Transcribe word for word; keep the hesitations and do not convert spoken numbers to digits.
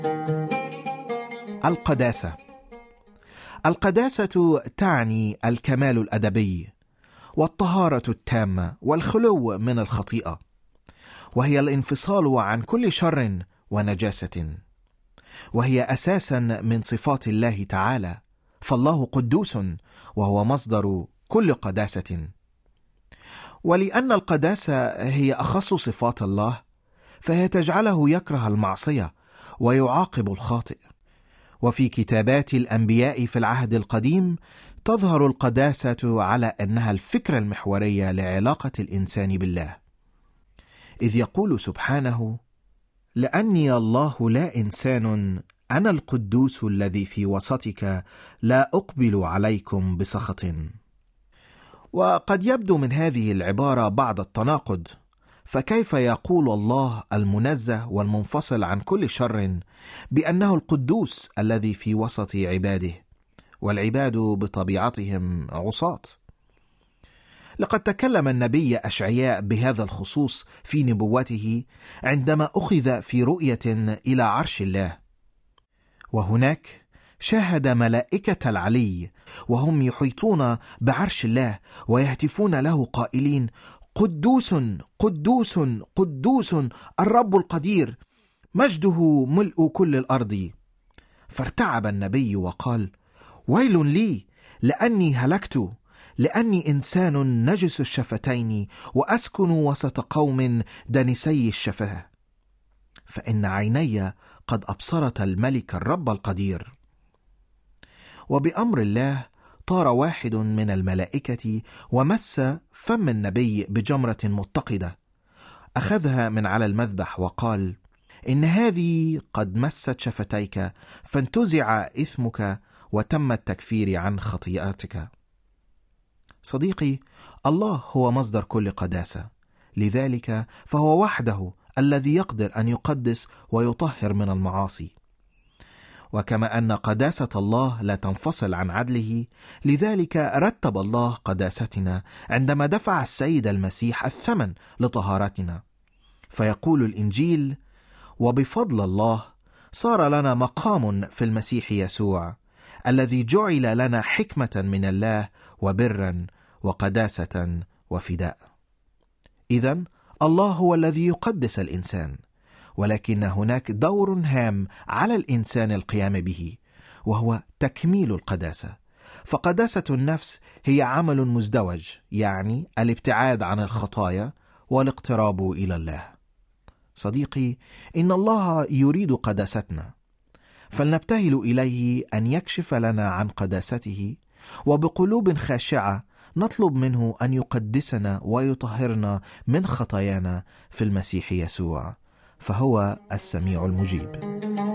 القداسة. القداسة تعني الكمال الأدبي والطهارة التامة والخلو من الخطيئة، وهي الانفصال عن كل شر ونجاسة، وهي أساسا من صفات الله تعالى، فالله قدوس وهو مصدر كل قداسة. ولأن القداسة هي أخص صفات الله، فهي تجعله يكره المعصية ويعاقب الخاطئ. وفي كتابات الأنبياء في العهد القديم تظهر القداسة على أنها الفكرة المحورية لعلاقة الإنسان بالله، إذ يقول سبحانه: لأني الله لا إنسان، أنا القدوس الذي في وسطك، لا أقبل عليكم بسخط. وقد يبدو من هذه العبارة بعض التناقض، فكيف يقول الله المنزه والمنفصل عن كل شر بأنه القدوس الذي في وسط عباده، والعباد بطبيعتهم عصاة؟ لقد تكلم النبي أشعياء بهذا الخصوص في نبوته عندما أخذ في رؤية إلى عرش الله، وهناك شاهد ملائكة العلي وهم يحيطون بعرش الله ويهتفون له قائلين: قدوس قدوس قدوس الرب القدير، مجده ملء كل الأرض. فارتعب النبي وقال: ويل لي، لأني هلكت، لأني إنسان نجس الشفتين وأسكن وسط قوم دنسي الشفاه، فإن عيني قد أبصرت الملك الرب القدير. وبأمر الله طار واحد من الملائكة ومس فم النبي بجمرة متقدة، أخذها من على المذبح وقال: إن هذه قد مست شفتيك، فانتزع إثمك وتم التكفير عن خطيئاتك. صديقي، الله هو مصدر كل قداسة، لذلك فهو وحده الذي يقدر أن يقدس ويطهر من المعاصي. وكما أن قداسة الله لا تنفصل عن عدله، لذلك رتب الله قداستنا عندما دفع السيد المسيح الثمن لطهارتنا. فيقول الإنجيل: وبفضل الله صار لنا مقام في المسيح يسوع، الذي جعل لنا حكمة من الله وبرا وقداسة وفداء. إذن الله هو الذي يقدس الإنسان، ولكن هناك دور هام على الإنسان القيام به، وهو تكميل القداسة. فقداسة النفس هي عمل مزدوج، يعني الابتعاد عن الخطايا والاقتراب إلى الله. صديقي، إن الله يريد قداستنا، فلنبتهل إليه أن يكشف لنا عن قداسته، وبقلوب خاشعة نطلب منه أن يقدسنا ويطهرنا من خطايانا في المسيح يسوع، فهو السميع المجيب.